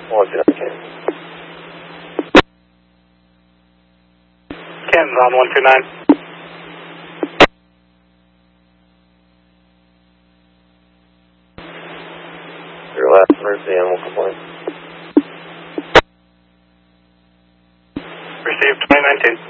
Canton's on 129. Your last emergency animal complaint. Received 2019.